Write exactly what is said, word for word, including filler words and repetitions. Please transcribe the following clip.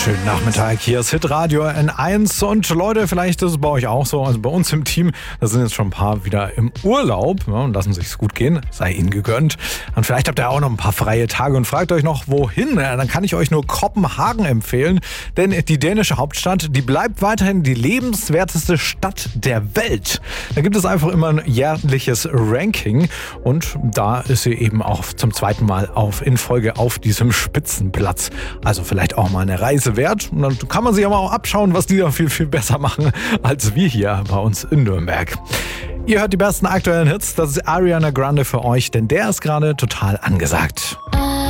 Schönen Nachmittag, hier ist Hitradio N eins und Leute, vielleicht ist es bei euch auch so, also bei uns im Team, da sind jetzt schon ein paar wieder im Urlaub, ja, und lassen sich's gut gehen, sei ihnen gegönnt. Und vielleicht habt ihr auch noch ein paar freie Tage und fragt euch noch, wohin, ja, dann kann ich euch nur Kopenhagen empfehlen, denn die dänische Hauptstadt, die bleibt weiterhin die lebenswerteste Stadt der Welt. Da gibt es einfach immer ein jährliches Ranking und da ist sie eben auch zum zweiten Mal auf, in Folge auf diesem Spitzenplatz. Also vielleicht auch mal eine Reise wert. Und dann kann man sich aber auch abschauen, was die da viel, viel besser machen als wir hier bei uns in Nürnberg. Ihr hört die besten aktuellen Hits. Das ist Ariana Grande für euch, denn der ist gerade total angesagt.